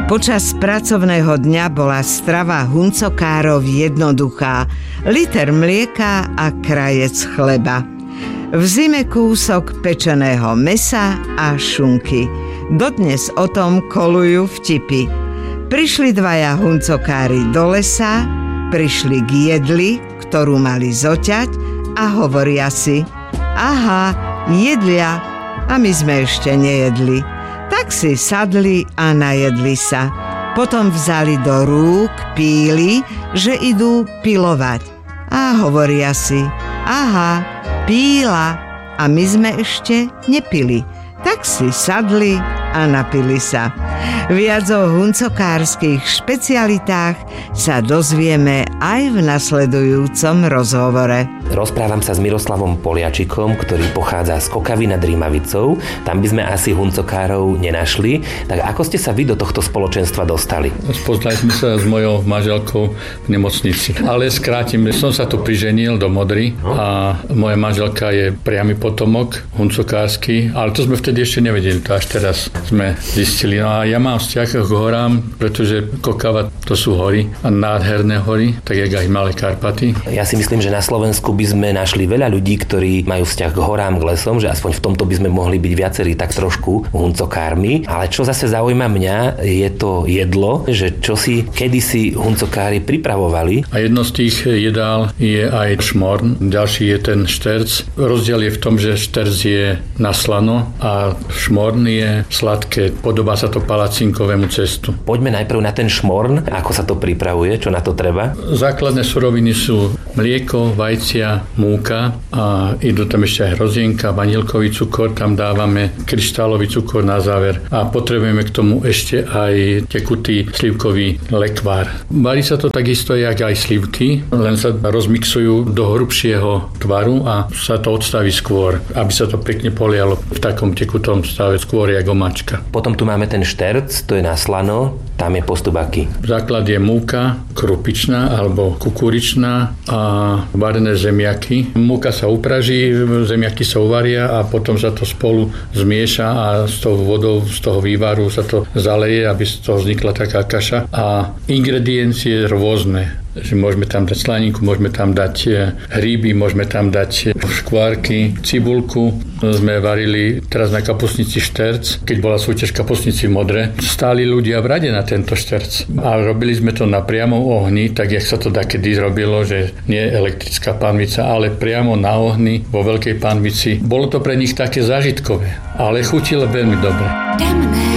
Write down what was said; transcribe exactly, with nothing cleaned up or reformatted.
Počas pracovného dňa bola strava huncokárov jednoduchá. Liter mlieka a krajec chleba. V zime kúsok pečeného mesa a šunky. Dodnes o tom kolujú vtipy. Prišli dvaja huncokári do lesa, prišli k jedli, ktorú mali zoťať a hovoria si: aha, jedlia, a my sme ešte nejedli. Tak si sadli a najedli sa. Potom vzali do rúk píly, že idú pilovať. A hovoria si: aha, píla, a my sme ešte nepili. Tak si sadli a napili sa. Viac o huncokárskych špecialitách sa dozvieme aj v nasledujúcom rozhovore. Rozprávam sa s Miroslavom Poliačikom, ktorý pochádza z Kokavy nad Rímavicou. Tam by sme asi huncokárov nenašli. Tak ako ste sa vy do tohto spoločenstva dostali? Spoznali sme sa s mojou manželkou v nemocnici. Ale skrátim, som sa tu priženil do Modry a moja manželka je priamy potomok huncokársky, ale to sme vtedy ešte nevedeli, to až teraz sme zistili. No a ja mám vzťah k horám, pretože Kokava to sú hory a nádherné hory, tak jak aj Malé Karpaty. Ja si myslím, že na Slovensku by sme našli veľa ľudí, ktorí majú vzťah k horám, k lesom, že aspoň v tomto by sme mohli byť viacerí tak trošku huncokármi. Ale čo zase zaujíma mňa, je to jedlo, že čo si kedysi huncokári pripravovali. A jedno z tých jedál je aj šmorn, ďalší je ten šterc. Rozdiel je v tom, že šterc je na slano a šmorn je sladké. Podobá sa to palacinkovému cestu. Poďme najprv na ten šmorn. Ako sa to pripravuje? Čo na to treba? Základné suroviny sú mlieko, vajcia, múka a idú tam ešte aj hrozienka, vanilkový cukor, tam dávame kryštálový cukor na záver a potrebujeme k tomu ešte aj tekutý slivkový lekvár. Varí sa to takisto jak aj slivky, len sa rozmixujú do hrubšieho tvaru a sa to odstaví skôr, aby sa to pekne polialo v takom tekutom stave, skôr jak omáčka. Potom tu máme ten šterc, to je na slano, tam je postup aký? Základ je múka krupičná alebo kukuričná a varené zemiaky. Múka sa upraží, zemiaky sa uvaria a potom sa to spolu zmieša a s tou vodou z toho vývaru sa to zaleje, aby z toho vznikla taká kaša. A ingrediencie rôzne. Že môžeme tam dať slaninku, môžeme tam dať hríby, môžeme tam dať škvárky, cibulku. Sme varili teraz na kapustnici šterc, keď bola súťaž kapustnici v Modre. Stáli ľudia v rade na tento šterc. A robili sme to na priamom ohni, tak jak sa to dakedy robilo, že nie elektrická panvica, ale priamo na ohni vo veľkej panvici. Bolo to pre nich také zážitkové, ale chutilo veľmi dobre.